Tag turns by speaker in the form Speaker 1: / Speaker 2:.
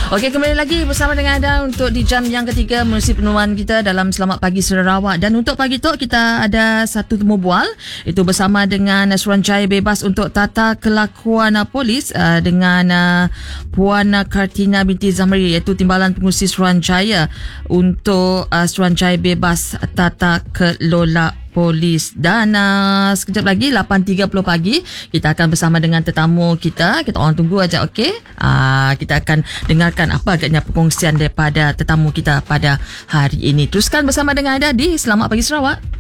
Speaker 1: Okey, kembali lagi bersama dengan anda untuk di jam yang ketiga menerusi penuan kita dalam Selamat Pagi Sarawak. Dan untuk pagi tu kita ada satu temu bual, itu bersama dengan Suruhanjaya Bebas untuk Tata Kelakuan Polis dengan Puan Kartina binti Zamri, iaitu Timbalan Pengurusi Suruhanjaya untuk Suruhanjaya Bebas Tata Kelola Polis. Dan sekejap lagi 8.30 pagi kita akan bersama dengan tetamu kita. Kita orang tunggu aja, okey? Kita akan dengarkan apa agaknya perkongsian daripada tetamu kita pada hari ini. Teruskan bersama dengan anda di Selamat Pagi Sarawak.